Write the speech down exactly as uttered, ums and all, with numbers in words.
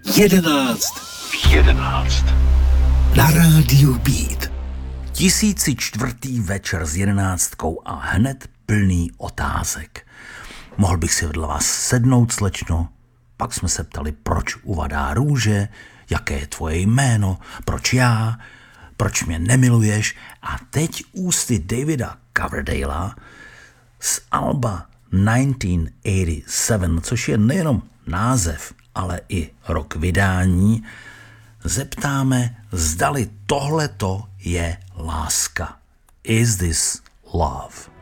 Jedenáct. Jedenáct. Na rádiu Beat. Tisíci čtvrtý večer s jedenáctkou a hned plný otázek. Mohl bych si vedle vás sednout, slečno? Pak jsme se ptali, proč uvadá růže, jaké je tvoje jméno, proč já, proč mě nemiluješ. A teď ústy Davida Coverdale'a z alba devatenáct set osmdesát sedm, což je nejenom název, ale i rok vydání, zeptáme, zdali tohleto je láska. Is this love?